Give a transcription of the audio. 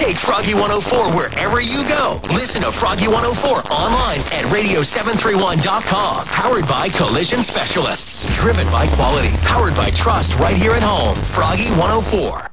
Take Froggy 104 wherever you go. Listen to Froggy 104 online at radio731.com. Powered by Collision Specialists. Driven by quality. Powered by trust right here at home. Froggy 104.